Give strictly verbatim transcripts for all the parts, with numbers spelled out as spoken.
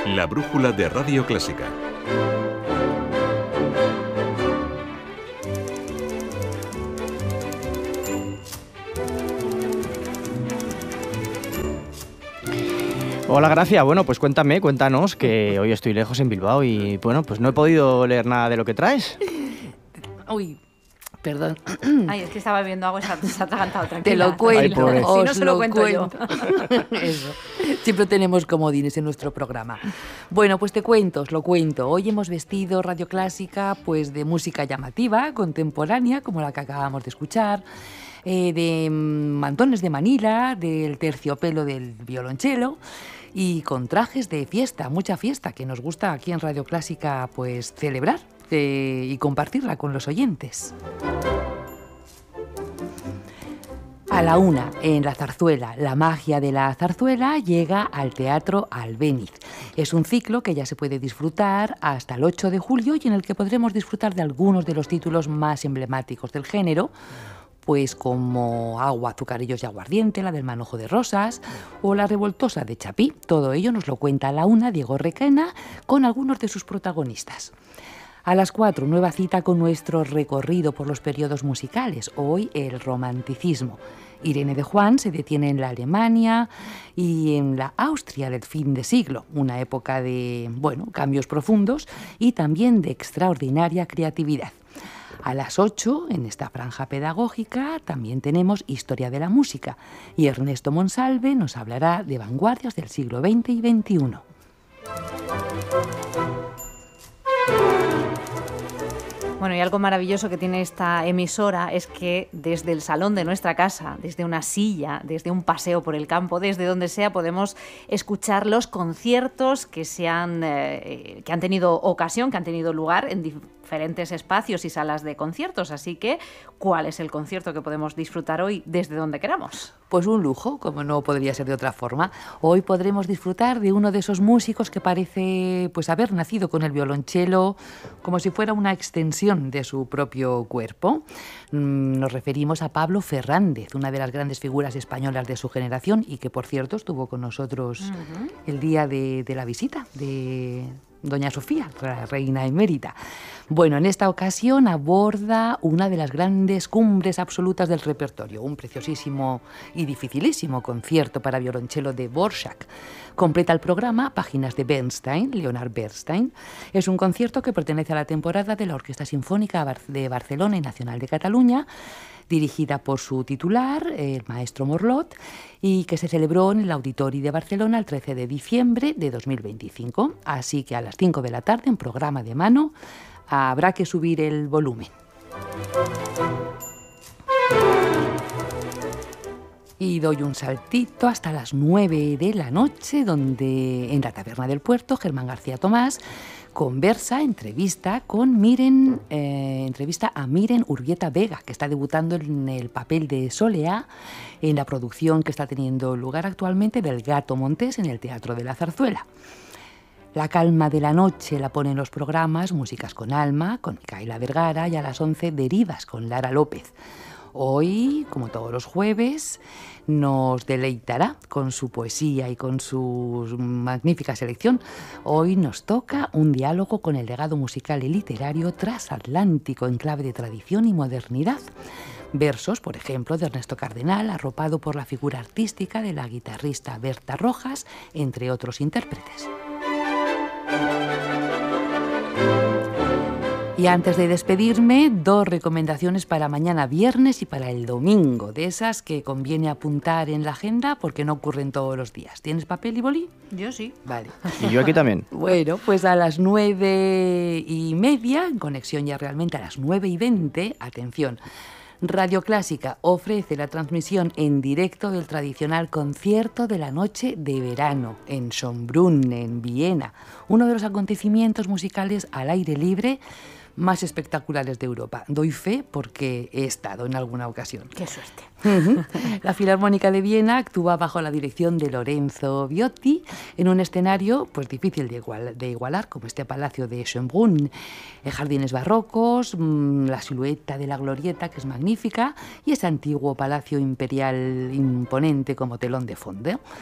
La brújula de Radio Clásica. Hola Gracia, bueno pues cuéntame, cuéntanos, que hoy estoy lejos en Bilbao y bueno, pues no he podido leer nada de lo que traes. Uy, perdón. Ay, es que estaba bebiendo agua y se ha, se ha atragantado, tranquila. Te lo cuento, Ay, os si no se lo lo cuento cuento. yo. Eso. Siempre tenemos comodines en nuestro programa. Bueno, pues te cuento, os lo cuento. Hoy hemos vestido Radio Clásica pues de música llamativa, contemporánea, como la que acabamos de escuchar, eh, de mantones de Manila, del terciopelo del violonchelo y con trajes de fiesta, mucha fiesta, que nos gusta aquí en Radio Clásica pues celebrar eh, y compartirla con los oyentes. A la una, en la zarzuela, la magia de la zarzuela llega al Teatro Albéniz. Es un ciclo que ya se puede disfrutar hasta el ocho de julio y en el que podremos disfrutar de algunos de los títulos más emblemáticos del género, pues como Agua, azucarillos y aguardiente, la del Manojo de Rosas o la Revoltosa de Chapí. Todo ello nos lo cuenta a la una Diego Requena con algunos de sus protagonistas. A las cuatro, nueva cita con nuestro recorrido por los periodos musicales. Hoy el romanticismo. Irene de Juan se detiene en la Alemania y en la Austria del fin de siglo, una época de, bueno, cambios profundos y también de extraordinaria creatividad. A las ocho, en esta franja pedagógica, también tenemos Historia de la Música y Ernesto Monsalve nos hablará de vanguardias del siglo veinte y veintiuno. Bueno, y algo maravilloso que tiene esta emisora es que desde el salón de nuestra casa, desde una silla, desde un paseo por el campo, desde donde sea, podemos escuchar los conciertos que, se han, eh, que han tenido ocasión, que han tenido lugar en diferentes espacios y salas de conciertos. Así que, ¿cuál es el concierto que podemos disfrutar hoy desde donde queramos? Pues un lujo, como no podría ser de otra forma. Hoy podremos disfrutar de uno de esos músicos que parece pues haber nacido con el violonchelo como si fuera una extensión de su propio cuerpo. Nos referimos a Pablo Fernández, una de las grandes figuras españolas de su generación y que, por cierto, estuvo con nosotros uh-huh. el día de, de la visita de Doña Sofía, la reina emérita. Bueno, en esta ocasión aborda una de las grandes cumbres absolutas del repertorio, un preciosísimo y dificilísimo concierto para violonchelo de Dvorak. Completa el programa Páginas de Bernstein, Leonard Bernstein. Es un concierto que pertenece a la temporada de la Orquesta Sinfónica de Barcelona y Nacional de Cataluña, dirigida por su titular, el maestro Morlot, y que se celebró en el Auditori de Barcelona el trece de diciembre de dos mil veinticinco. Así que a las cinco de la tarde, en programa de mano, habrá que subir el volumen. Y doy un saltito hasta las nueve de la noche, donde en la Taberna del Puerto, Germán García Tomás conversa, entrevista con Miren, eh, entrevista a Miren Urbieta Vega, que está debutando en el papel de Soleá en la producción que está teniendo lugar actualmente del Gato Montés en el Teatro de la Zarzuela. La calma de la noche la ponen los programas Músicas con Alma, con Micaela Vergara, y a las once Derivas con Lara López. Hoy, como todos los jueves, nos deleitará con su poesía y con su magnífica selección. Hoy nos toca un diálogo con el legado musical y literario transatlántico en clave de tradición y modernidad. Versos, por ejemplo, de Ernesto Cardenal, arropado por la figura artística de la guitarrista Berta Rojas, entre otros intérpretes. Y antes de despedirme, dos recomendaciones para mañana viernes y para el domingo, de esas que conviene apuntar en la agenda porque no ocurren todos los días. ¿Tienes papel y bolí? Yo sí. Vale. Y yo aquí también. Bueno, pues a las nueve y media, en conexión ya realmente a las nueve y veinte, atención, Radio Clásica ofrece la transmisión en directo del tradicional concierto de la noche de verano en Schönbrunn, en Viena, uno de los acontecimientos musicales al aire libre más espectaculares de Europa. Doy fe porque he estado en alguna ocasión. ¡Qué suerte! La Filarmónica de Viena actúa bajo la dirección de Lorenzo Viotti en un escenario pues difícil de, igual, de igualar, como este palacio de Schönbrunn. Jardines barrocos, la silueta de la glorieta, que es magnífica, y ese antiguo palacio imperial imponente como telón de fondo.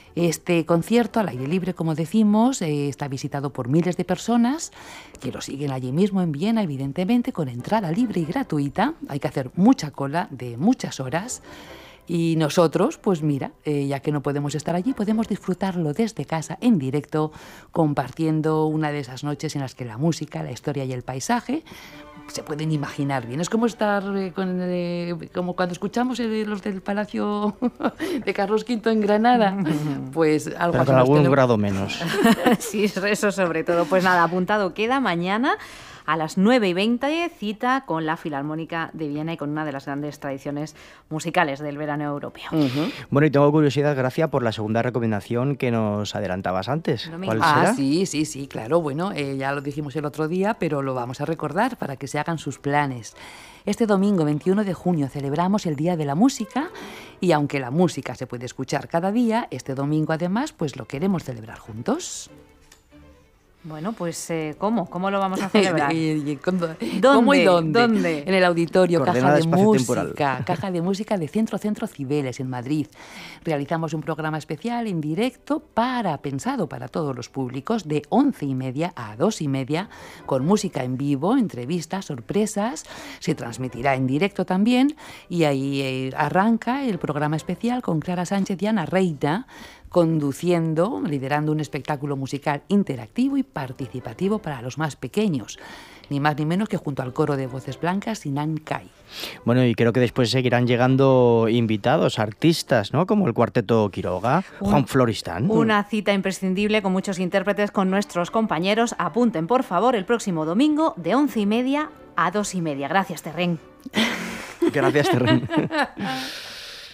Este concierto, al aire libre, como decimos, eh, está visitado por miles de personas que lo siguen allí mismo en Viena, evidentemente, con entrada libre y gratuita. Hay que hacer mucha cola de muchas horas. Y nosotros, pues mira, eh, ya que no podemos estar allí, podemos disfrutarlo desde casa, en directo, compartiendo una de esas noches en las que la música, la historia y el paisaje se pueden imaginar bien. Es como estar, eh, con, eh, como cuando escuchamos eh, los del Palacio de Carlos quinto en Granada, pues algo Pero así. con algún tenemos... grado menos. Sí, eso sobre todo. Pues nada, apuntado queda mañana a las nueve y veinte, cita con la Filarmónica de Viena y con una de las grandes tradiciones musicales del verano europeo. Uh-huh. Bueno, y tengo curiosidad, Gracia, por la segunda recomendación que nos adelantabas antes. ¿Cuál ah, será? sí, sí, sí, claro. Bueno, eh, ya lo dijimos el otro día, pero lo vamos a recordar para que se hagan sus planes. Este domingo veintiuno de junio celebramos el Día de la Música y aunque la música se puede escuchar cada día, este domingo además pues lo queremos celebrar juntos. Bueno, pues eh, ¿cómo? ¿Cómo lo vamos a celebrar? ¿Y, y, ¿Cómo, ¿Dónde? ¿Cómo y dónde? ¿Dónde? En el auditorio Coordenada Caja de espacio-temporal. Música, Caja de Música de Centro Centro Cibeles en Madrid. Realizamos un programa especial en directo para, pensado para todos los públicos, de once y media a dos y media, con música en vivo, entrevistas, sorpresas. Se transmitirá en directo también y ahí eh, arranca el programa especial con Clara Sánchez y Ana Reina, conduciendo, liderando un espectáculo musical interactivo y participativo para los más pequeños, ni más ni menos que junto al coro de voces blancas Sinan Kai. Bueno, y creo que después seguirán llegando invitados, artistas, ¿no? Como el Cuarteto Quiroga, Un, Juan Floristán. Una cita imprescindible con muchos intérpretes, con nuestros compañeros. Apunten, por favor, el próximo domingo de once y media a dos y media. Gracias, Terren. Gracias, Terren.